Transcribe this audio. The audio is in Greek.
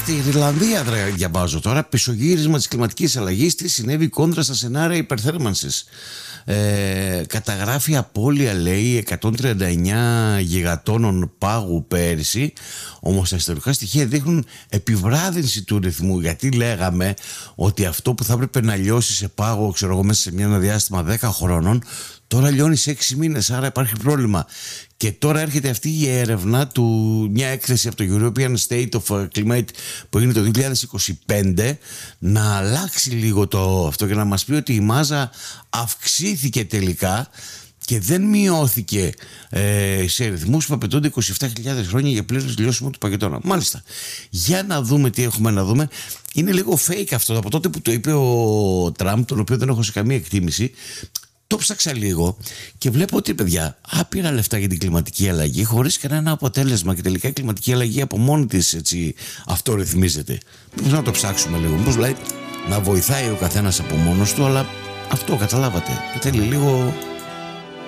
Στη Ιρλανδία διαβάζω τώρα, πισωγύρισμα της κλιματικής αλλαγής, τι συνέβη κόντρα στα σενάρια υπερθέρμανσης. Καταγράφει απώλεια, λέει, 139 γιγατόνων πάγου πέρυσι. Όμως τα ιστορικά στοιχεία δείχνουν επιβράδυνση του ρυθμού, γιατί λέγαμε ότι αυτό που θα έπρεπε να λιώσει σε πάγο, ξέρω εγώ, μέσα σε ένα διάστημα 10 χρόνων, τώρα λιώνει σε 6 μήνες, άρα υπάρχει πρόβλημα. Και τώρα έρχεται αυτή η έρευνα του, μια έκθεση από το European State of Climate που έγινε το 2025, να αλλάξει λίγο αυτό και να μας πει ότι η μάζα αυξήθηκε τελικά και δεν μειώθηκε σε ρυθμούς που απαιτούνται 27.000 χρόνια για πλήρως λιώσιμο του παγετώνα. Μάλιστα. Για να δούμε τι έχουμε να δούμε. Είναι λίγο fake αυτό. Από τότε που το είπε ο Τραμπ, τον οποίο δεν έχω σε καμία εκτίμηση, το ψάξα λίγο και βλέπω ότι, παιδιά, άπειρα λεφτά για την κλιματική αλλαγή χωρίς κανένα αποτέλεσμα, και τελικά η κλιματική αλλαγή από μόνη της έτσι αυτορυθμίζεται. Μήπως να το ψάξουμε λίγο, μήπως δηλαδή να βοηθάει ο καθένας από μόνος του, αλλά αυτό καταλάβατε, θέλει λίγο